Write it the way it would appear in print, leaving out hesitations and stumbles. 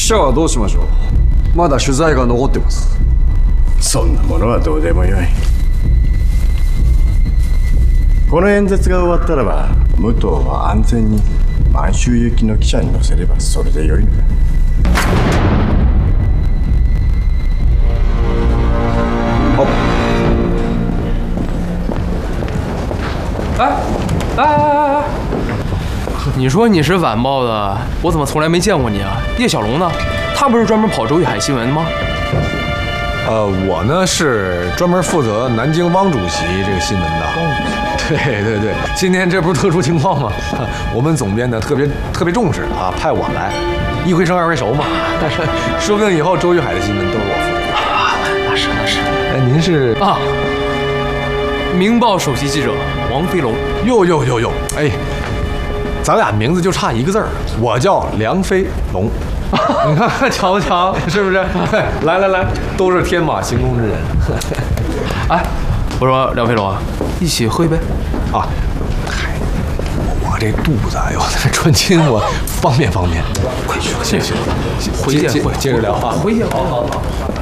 者はどうしましょう。まだ取材が残ってます。 そんなものはどうでもよい。この演説が終わったらば、武藤は安全に満州行きの汽車に乗せればそれでよいのだ。 哎，你说你是晚报的，我怎么从来没见过你啊？叶小龙呢？他不是专门跑周玉海新闻的吗？ 我呢是专门负责南京汪主席这个新闻的。对，今天这不是特殊情况吗？我们总编呢特别重视啊，派我来，一回生二回熟嘛。说不定以后周玉海的新闻都是我负责的。 那是。 哎，您是啊？明报首席记者王飞龙。 哟，哎，咱俩名字就差一个字儿，我叫梁飞龙。你看，瞧不瞧？是不是？来，都是天马行空之人。 哎，我说梁飞龙啊，一起喝一杯啊！嗨，我这肚子，哎呦，这穿亲我方便。快去，谢谢， 回见， 接着聊啊， 回见，好。